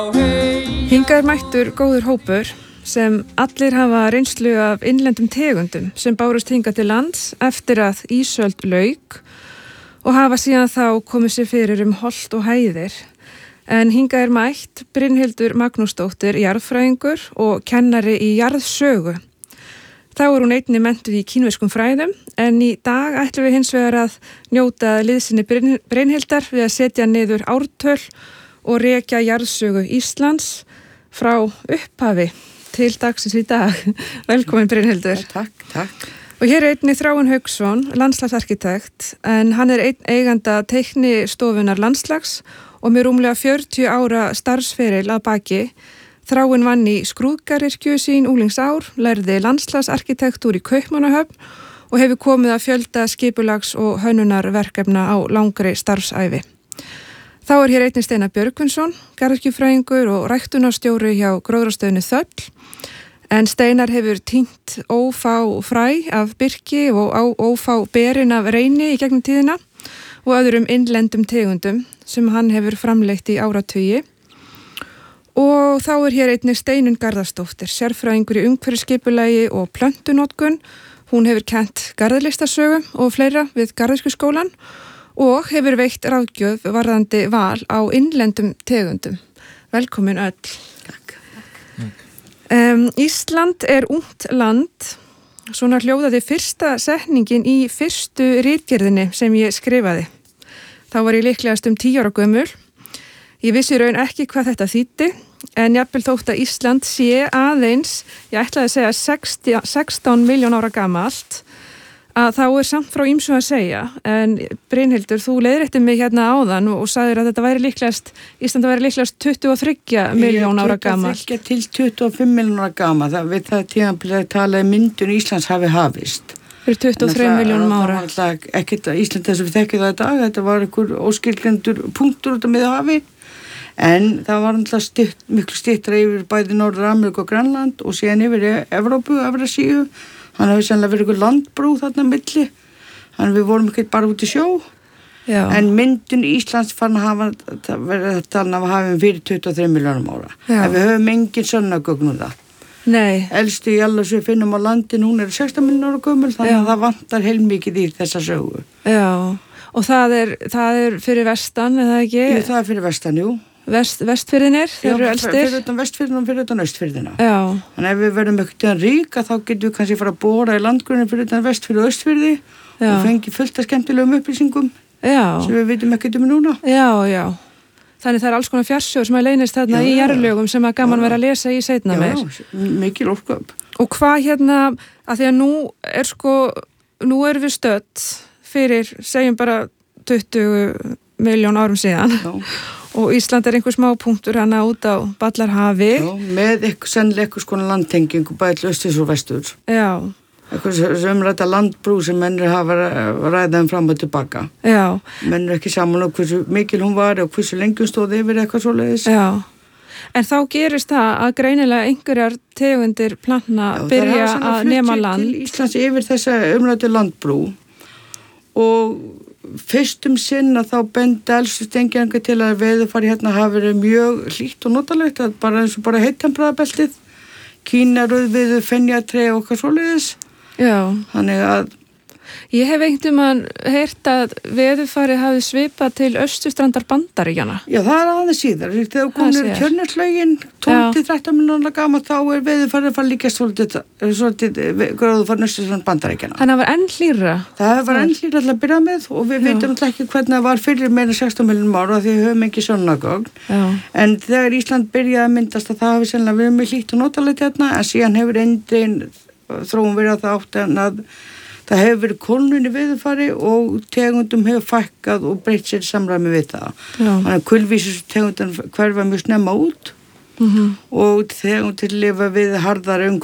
Hingað mættur góður hópur sem allir hafa reynslu af innlendum tegundum sem bárust hingað til lands eftir að ísöld lauk og hafa síðan þá komið sér fyrir holt og hæðir. En hingað mætt Brynhildur Magnúsdóttir, jarðfræðingur og kennari í jarðsögu. Þá hún einnig menntuð í kínverskum fræðum, en í dag ætlum við hins vegar að njóta liðsinni Brynhildar við að setja niður ártöl og rekja jarðsögu Íslands frá upphafi til dagsins í dag. Velkomin Brynhildur. Takk. Og hér einnig Þráinn Hauksson, landslagsarkitekt, en hann einn eiganda teiknistofunar landslags og með rúmlega 40 ára starfsferil að baki. Þráinn vann í skrúðgarðyrkju sín úlingsár, lærði landslagsarkitektúr í Kaupmannahöfn og hefur komið að fjölda skipulags- og hönnunarverkefna á langri starfsævi. Þá hér einnig Steinar Björgvinsson, garðyrkjufræðingur og ræktunarstjóri hjá gróðrarstöðinni Þöll. En Steinar hefur tínt ófá fræ af birki og ófá berin af reyni í gegnum tíðina og öðrum innlendum tegundum sem hann hefur framleitt í áratugi. Og þá hér einnig Steinunn Garðarsdóttir, sérfræðingur í umhverfisskipulagi og plöntunotkun. Hún hefur kennt garðlistasögu og fleira við Garðyrkjuskólann og hefur veitt ráðgjöf varðandi val á innlendum tegundum. Velkomin öll. Takk. Ísland ungt land. Svona hljóðaði fyrsta setningin í fyrstu ritgerðinni sem ég skrifaði. Þá var ég líklegast 10 ára gömul. Ég vissi raun ekki hvað þetta þýddi, en jafnvel þótt að Ísland sé aðeins, ég ætlaði að segja 16 miljón ára gamalt, að þá samt frá ýmsu að segja. En Brynhildur, þú leiðréttir mig hérna áðan og sagðir að þetta væri líklegast, Ísland væri líklegast 23 miljón ára gamalt. 23 til 25 miljón ára gamalt. Það við það tímabilið talaði myndun Íslands hafi hafist. Fyrir 23 miljónum ára. Það var ekkert að Ísland þess að við þekkið það í dag. Þetta var einhver óskilgrendur punktur út af Miðhafi. En það var alltaf miklu styttra yfir bæði Norður-Ameríku og Grænland og síðan yfir Evrópu, Evrasíu. Hann hefði sannlega verið einhver landbrú þarna milli. Þannig við vorum ekki bara út í sjó. Já. En myndun Íslands fann að hafa verið talin að hafa fyrir 23 miljónum ára. Já. En við höfum engin sönnagögn það. Nei. Elstu jarðar sem við finnum á landin, hún 16 miljónir ára gömul, þannig að það vantar heilmikið í þessa sögu. Já. Og það fyrir vestan, er það ekki? Jú, það fyrir vestan, jú. Vestfirðinir, þeir eru elstir. Fyrir utan vestfirðina og fyrir utan austfirðina. Já. Þannig ef við verðum ekkert ríka þá getum við kannski fara að bóra í landgrunni fyrir utan vestfirði og austfirði og fengi fullt af skemmtilegum upplýsingum sem við vitum ekkert núna. Já. Þannig það alls konar fjarsjóð sem að leynist þarna í jarðlögum sem að gaman vera að lesa í seinna meir. Já, mikil orkuöfl. Og hvað hérna, að því að nú erum við stödd fyrir, segjum bara 20 miljón árum síðan. Já. Og Ísland einhver smá punktur hana út á Ballarhafi. Já, með sennilega eitthvað skona landtengingu bæði östis og vestur. Já. Eitthvað sem ræta landbrú sem mennir hafa ræðað fram og tilbaka. Já. Mennir ekki saman á hversu mikil hún var og hversu lengi hún stóð yfir eitthvað svoleiðis. Já. En þá gerist það að greinilega einhverjar tegundir plantna byrja að nema land. Til Íslands yfir þessa umræddu landbrú og fyrstum sinn að þá bendi elstu steingerðingar til að veðurfari hérna hafi verið mjög hlýtt og notalegt, eins og bara heitttempraðabeltið, Kína, rauðviður, fenjatré og okkar svoleiðis. Já. Þannig að ég hef einhvern heyrt að veðurfari hafi svipað til austurstrandar Bandaríkjanna. Já, það aðeins síðar. Þegar komur Tjörnarslaugin 12-13 miljónar gamalt þá veðurfari að fara líka svolítið gróðurfari austurstrand Bandaríkjanna. Þannig að það var enn hlýrra. Það var enn hlýrra alltaf að byrja með og við veitum alltaf ekki hvernig það var fyrir meira 16 miljónum ára því við höfum ekki sönnagögn. En þegar Ísland byrjaði að myndast að það hafi sennilega verið mjög hlýtt og notalegt hérna en síðan hefur eindregin þróun verið að það átt en að það hefur verið kólnun í veðurfari og tegundum hefur fækkað og breytt sér samræmi við það. Þannig að kulvísus tegundum hverfa mjög snemma út og tegundir lifa við harðara